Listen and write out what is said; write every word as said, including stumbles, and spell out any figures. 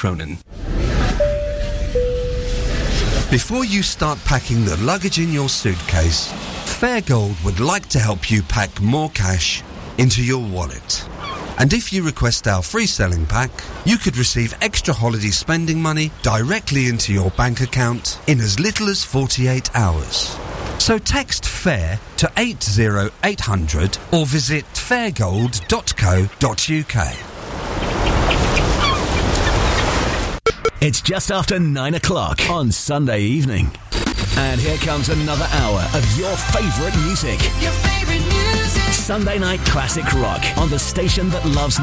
kronen. Before you start packing the luggage in your suitcase, Fairgold would like to help you pack more cash into your wallet. And if you request our free selling pack, you could receive extra holiday spending money directly into your bank account in as little as forty-eight hours. So text FAIR to eight oh eight hundred or visit fairgold dot co dot uk. It's just after nine o'clock on Sunday evening. And here comes another hour of your favourite music. Your favourite music. Sunday Night Classic Rock on the station that loves